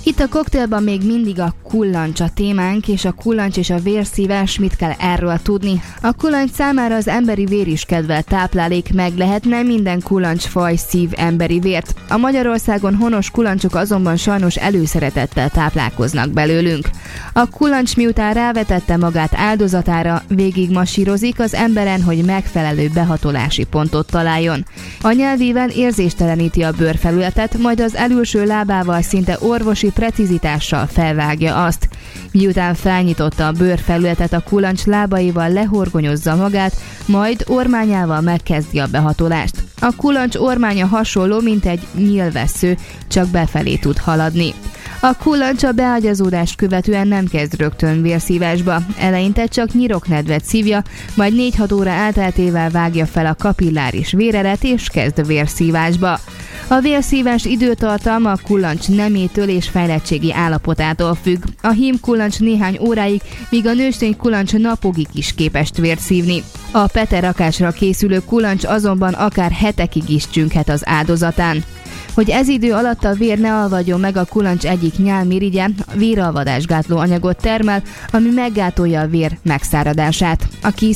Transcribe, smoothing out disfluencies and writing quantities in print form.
Itt a koktélban még mindig a kullancs a témánk, és a kullancs és a vérszívás, mit kell erről tudni. A kullancs számára az emberi vér is kedvelt táplálék, meg lehetne minden kullancsfaj szív emberi vért. A Magyarországon honos kullancsok azonban sajnos előszeretettel táplálkoznak belőlünk. A kullancs miután rávetette magát áldozatára, végig masírozik az emberen, hogy megfelelő behatolási pontot találjon. A nyelvével érzésteleníti a bőrfelületet, majd az elülső lábával szinte orvosi precizitással felvágja azt. Miután felnyitotta a bőrfelületet, a kullancs lábaival lehorgonyozza magát, majd ormányával megkezdi a behatolást. A kullancs ormánya hasonló, mint egy nyílvessző, csak befelé tud haladni. A kullancs a beágyazódást követően nem kezd rögtön vérszívásba. Eleinte csak nyiroknedvet szívja, majd 4-6 óra elteltével vágja fel a kapilláris véreret és kezd vérszívásba. A vérszívás időtartalma a kullancs nemétől és fejlettségi állapotától függ. A hím kullancs néhány óráig, míg a nőstény kullancs napokig is képes vért szívni. A peterakásra készülő kullancs azonban akár hetekig is csünghet az áldozatán. Hogy ez idő alatt a vér ne alvadjon meg, a kullancs egyik nyálmirigye véralvadásgátló anyagot termel, ami meggátolja a vér megszáradását. A